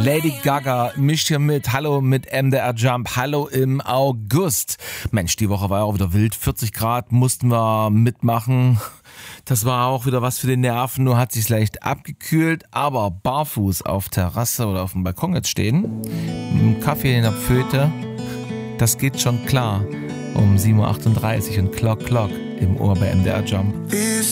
Lady Gaga mischt hier mit. Hallo mit MDR Jump. Hallo im August. Mensch, die Woche war ja auch wieder wild. 40 Grad mussten wir mitmachen. Das war auch wieder was für die Nerven. Nur hat sich's leicht abgekühlt. Aber barfuß auf Terrasse oder auf dem Balkon jetzt stehen, mit einem Kaffee in der Pföte, das geht schon klar. Um 7.38 Uhr und Clock im Ohr bei MDR Jump.